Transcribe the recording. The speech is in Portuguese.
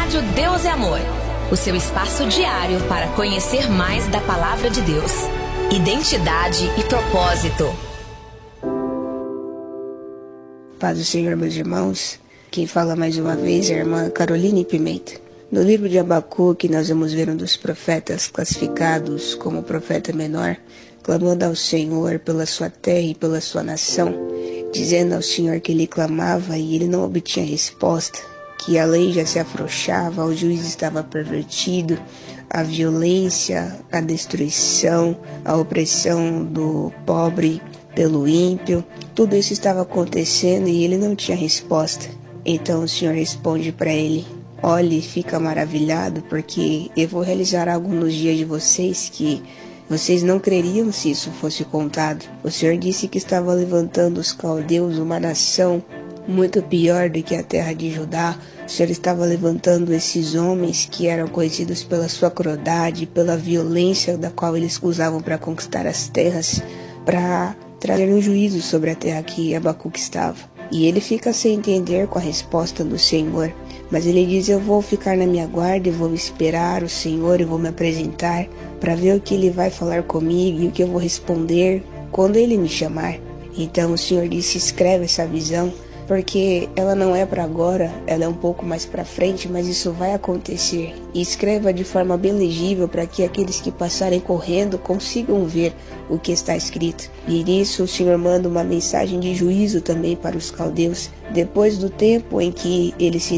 Rádio Deus é Amor, o seu espaço diário para conhecer mais da Palavra de Deus. Identidade e propósito. Paz do Senhor, meus irmãos. Quem fala mais uma vez é a irmã Caroline Pimenta. No livro de Abacuque, nós vamos ver um dos profetas classificados como profeta menor, clamando ao Senhor pela sua terra e pela sua nação, dizendo ao Senhor que ele clamava e ele não obtinha resposta, que a lei já se afrouxava, o juiz estava pervertido, a violência, a destruição, a opressão do pobre pelo ímpio, tudo isso estava acontecendo e ele não tinha resposta. Então o Senhor responde para ele: olhe, fica maravilhado, porque eu vou realizar algo nos dias de vocês que vocês não creriam se isso fosse contado. O Senhor disse que estava levantando os caldeus, uma nação muito pior do que a terra de Judá. O Senhor estava levantando esses homens que eram conhecidos pela sua crueldade, pela violência da qual eles usavam para conquistar as terras, para trazer um juízo sobre a terra que Abacuque estava. E ele fica sem entender com a resposta do Senhor, mas ele diz: eu vou ficar na minha guarda, eu vou esperar o Senhor, eu vou me apresentar para ver o que ele vai falar comigo e o que eu vou responder quando ele me chamar. Então o Senhor disse: escreve essa visão, porque ela não é para agora, ela é um pouco mais para frente, mas isso vai acontecer. E escreva de forma bem legível para que aqueles que passarem correndo consigam ver o que está escrito. E nisso o Senhor manda uma mensagem de juízo também para os caldeus. Depois do tempo em que eles se